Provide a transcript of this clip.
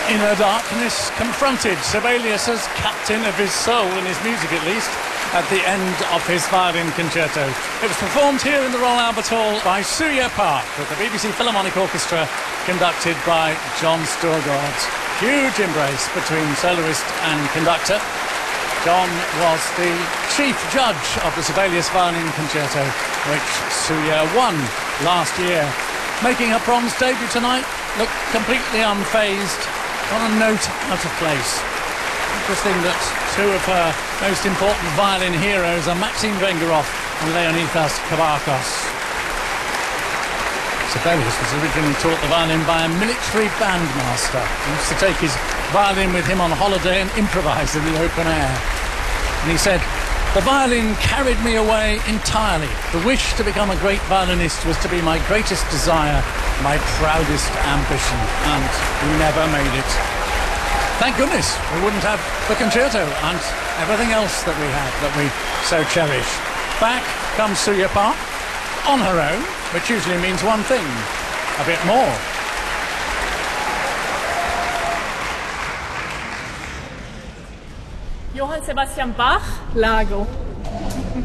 inner darkness confronted Sibelius as captain of his soul, in his music at least, at the end of his violin concerto. It was performed here in the Royal Albert Hall by Surya Park with the BBC Philharmonic Orchestra, conducted by John Storgard. Huge embrace between soloist and conductor. John was the chief judge of the Sibelius Violin Concerto, which Surya won last year. Making her proms debut tonight, looked completely unfazed, on a note out of place. Interesting that two of her most important violin heroes are Maxim Vengerov and Leonidas Kavakos. Sibelius was originally taught the violin by a military bandmaster. He used to take his violin with him on holiday and improvise in the open air. And he said, "The violin carried me away entirely. The wish to become a great violinist was to be my greatest desire, my proudest ambition, and we never made it." Thank goodness we wouldn't have the concerto and everything else that we have that we so cherish. Back comes Surya Park, on her own, which usually means one thing, a bit more. Johann Sebastian Bach, Lago.